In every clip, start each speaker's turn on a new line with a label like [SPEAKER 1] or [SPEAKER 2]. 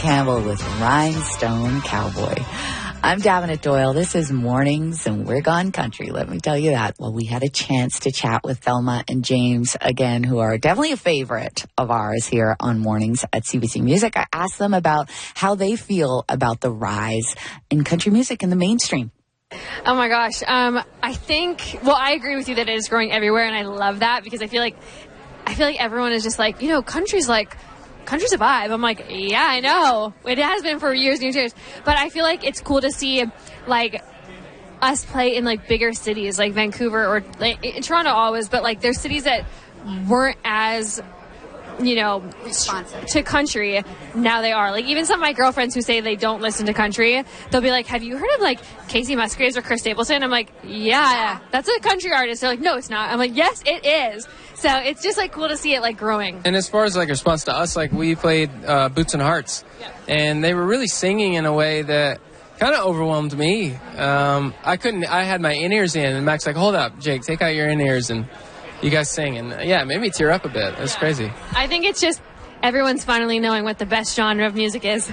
[SPEAKER 1] Campbell with Rhinestone Cowboy. I'm Davenant Doyle. This is Mornings and We're Gone Country. Let me tell you that. Well, we had a chance to chat with Thelma and James again, who are definitely a favorite of ours here on Mornings at CBC Music. I asked them about how they feel about the rise in country music in the mainstream.
[SPEAKER 2] Oh my gosh. I agree with you that it is growing everywhere, and I love that because I feel like everyone is just like, country's a vibe. I'm like, yeah, I know. It has been for years and years. But I feel like it's cool to see, like, us play in, like, bigger cities, like Vancouver or in Toronto always. But, like, there's cities that weren't as, responsive to country. Now they are. Like, even some of my girlfriends who say they don't listen to country, they'll be like, have you heard of, like, Casey Musgraves or Chris Stapleton? I'm like, yeah, that's a country artist. They're like, no, it's not. I'm like, yes, it is. So it's just, like, cool to see it, like, growing.
[SPEAKER 3] And as far as, like, response to us, like, we played Boots and Hearts. Yeah. And they were really singing in a way that kind of overwhelmed me. I had my in-ears in, and Mac's like, hold up, Jake, take out your in-ears, and you guys sing. And, yeah, it made me tear up a bit. It's crazy.
[SPEAKER 2] I think it's just everyone's finally knowing what the best genre of music is.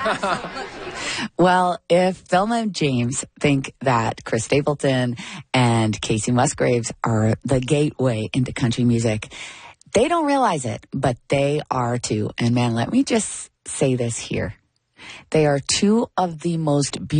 [SPEAKER 1] Well, if Thelma and James think that Chris Stapleton and Casey Musgraves are the gateway into country music, they don't realize it, but they are too. And man, let me just say this here. They are two of the most beautiful